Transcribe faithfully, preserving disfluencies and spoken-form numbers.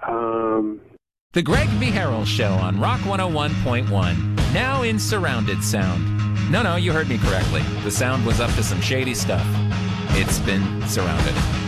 Um, The Greg V. Harrell Show on Rock one oh one point one. Now in surrounded sound. No, no, you heard me correctly. The sound was up to some shady stuff. It's been surrounded.